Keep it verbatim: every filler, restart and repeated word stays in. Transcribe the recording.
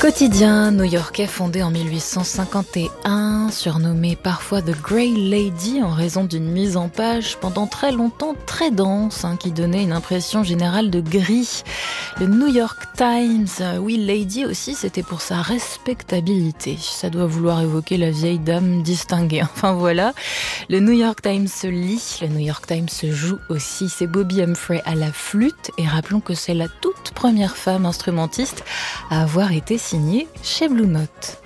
Quotidien new-yorkais fondé en mille huit cent cinquante et un, surnommé parfois The Grey Lady en raison d'une mise en page pendant très longtemps très dense, hein, qui donnait une impression générale de gris. Le New York Times, euh, oui, Lady aussi, c'était pour sa respectabilité. Ça doit vouloir évoquer la vieille dame distinguée. Enfin voilà, le New York Times se lit, le New York Times se joue aussi. C'est Bobby Humphrey à la flûte et rappelons que c'est la toute première femme instrumentiste à avoir été signée chez Blue Note.